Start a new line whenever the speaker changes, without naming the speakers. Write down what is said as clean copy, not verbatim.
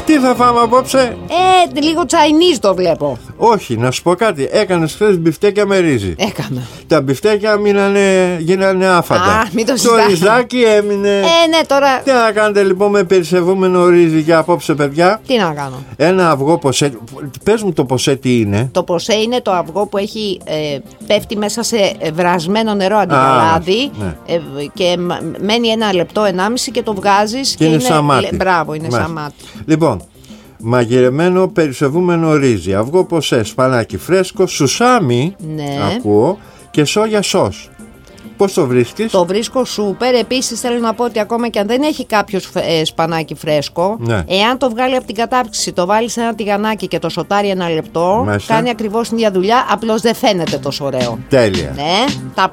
Τι θα φάμε απόψε?
Λίγο Chinese το βλέπω.
Όχι, να σου πω κάτι. Έκανες χθες μπιφτέκια με ρύζι.
Έκανα.
Τα μπιφτέκια γίνανε άφαντα.
Μην το
Το ριζάκι έμεινε.
Ναι, τώρα.
Τι να κάνετε λοιπόν με περισσευόμενο ρύζι για απόψε, παιδιά?
Τι να κάνω?
Ένα αυγό ποσέ. Πες μου το ποσέ τι είναι.
Το ποσέ είναι το αυγό που έχει πέφτει μέσα σε βρασμένο νερό αντικαλάδι,
ναι.
Και μένει 1 λεπτό, 1,5 και το βγάζεις
Και είναι σαν μάτι.
Μπράβο, είναι σαν μάτι.
Λοιπόν, μαγειρεμένο περισσευούμενο ρύζι, αυγό ποσέ, σπανάκι φρέσκο, σουσάμι, ακούω, και σόγια σος. Πώς το βρίσκεις?
Το βρίσκω σούπερ. Επίσης θέλω να πω ότι ακόμα και αν δεν έχει κάποιος σπανάκι φρέσκο,
ναι.
Εάν το βγάλει από την κατάψυξη, το βάλει σε ένα τηγανάκι και το σοτάρει 1 λεπτό,
μέσα.
κάνει ακριβώς την ίδια δουλειά, απλώς δεν φαίνεται τόσο ωραίο.
Τέλεια.
Ναι, τα